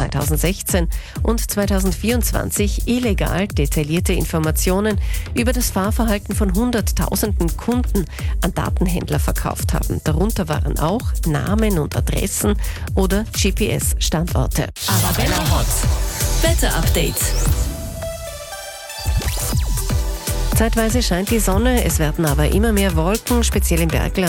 2016 und 2024 illegal detaillierte Informationen über das Fahrverhalten von Hunderttausenden Kunden an Datenhändler verkauft haben. Darunter waren auch Namen und Adressen oder GPS-Standorte. Arabella Hot. Wetter-Update. Zeitweise scheint die Sonne, es werden aber immer mehr Wolken, speziell im Bergland.